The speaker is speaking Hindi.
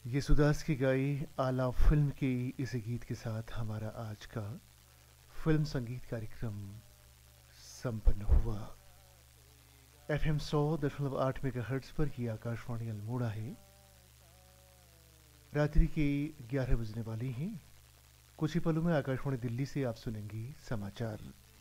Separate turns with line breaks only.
ये सुदास की गाई आला फिल्म के इस गीत के साथ हमारा आज का फिल्म संगीत कार्यक्रम संपन्न हुआ। FM 100.8 मेगाहर्ट्ज़ पर ये आकाशवाणी अल्मोड़ा है। रात्रि के 11 बजने वाली हैं। कुछ ही पलों में आकाशवाणी दिल्ली से आप सुनेंगे समाचार।